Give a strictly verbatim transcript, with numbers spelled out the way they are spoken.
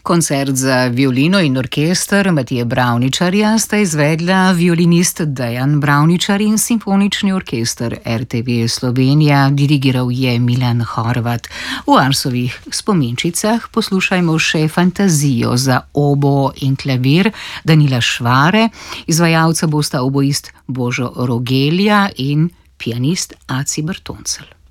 Koncert za violino in orkester Matije Bravničarja sta izvedla violinist Dejan Bravničar in simfonični orkester R T V Slovenija, dirigiral je Milan Horvat. V Arsovih spominčicah poslušajmo še Fantazijo za obo in klavir Danila Švare, izvajalca bosta oboist Božo Rogelja in pianist Aci Bertoncelj.